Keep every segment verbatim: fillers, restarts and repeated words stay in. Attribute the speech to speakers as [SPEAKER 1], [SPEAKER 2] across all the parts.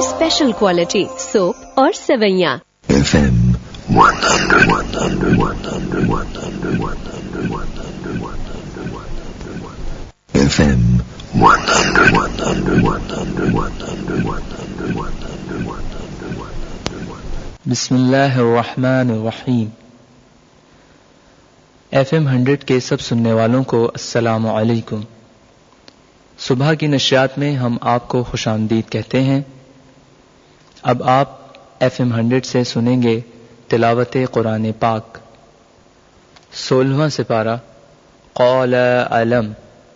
[SPEAKER 1] Special quality soap और सेवैयां।
[SPEAKER 2] F M one hundred, one hundred, one hundred, one hundred, one hundred, one hundred, one hundred, one hundred. F M one hundred, one hundred, one hundred, one hundred, one hundred, one hundred, one hundred, one hundred.
[SPEAKER 3] बिस्मिल्लाहिर्रहमानिर्रहीम। F am hundred के सब सुनने वालों को अस्सलामु अलैकुम। सुबह की नशियात में हम आपको खुशामदीद कहते हैं। अब आप एफ एम हंड्रेड से सुनेंगे तिलावत कुरान पाक, सोलहवां सिपारा क़ौल अलम।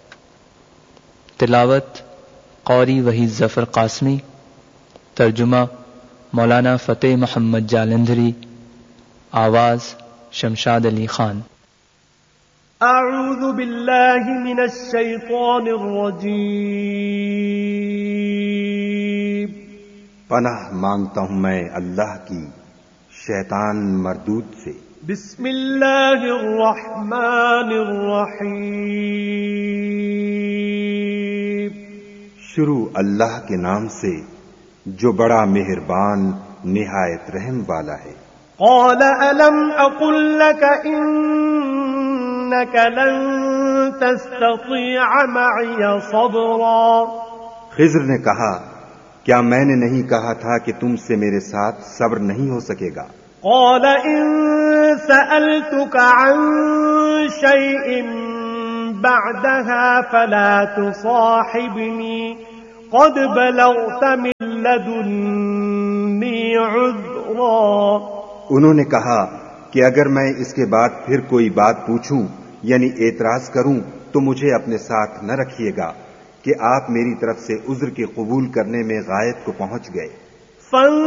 [SPEAKER 3] तिलावत क़ौरी वहीद ज़फ़र क़ासमी, तर्जुमा मौलाना फ़तेह मोहम्मद जालंधरी, आवाज़ शमशाद अली खान।
[SPEAKER 4] अऊज़ु बिल्लाहि मिनश शैतानिर रजीम।
[SPEAKER 5] पनाह मांगता हूँ मैं अल्लाह की शैतान मरदूद से।
[SPEAKER 4] बिस्मिल्लाहिर रहमानिर रहीम।
[SPEAKER 5] शुरू अल्लाह के नाम से जो बड़ा मेहरबान निहायत रहम वाला है।
[SPEAKER 4] क़ाल अलम अक़ुल लक इन्नक लन तस्ततीअ मअय सबरा।
[SPEAKER 5] खिज़्र ने कहा, क्या मैंने नहीं कहा था कि तुमसे मेरे साथ सब्र नहीं हो सकेगा।
[SPEAKER 4] क़ाल इन सअलतुक अन शैइन बअदहा फला तुसाहिबनी क़द बलग़त मिन लदुन्नी उज़्रा।
[SPEAKER 5] उन्होंने कहा कि अगर मैं इसके बाद फिर कोई बात पूछूं यानी एतराज करूं तो मुझे अपने साथ न रखिएगा कि आप मेरी तरफ से उज़्र के कबूल करने में गायत को पहुंच गए।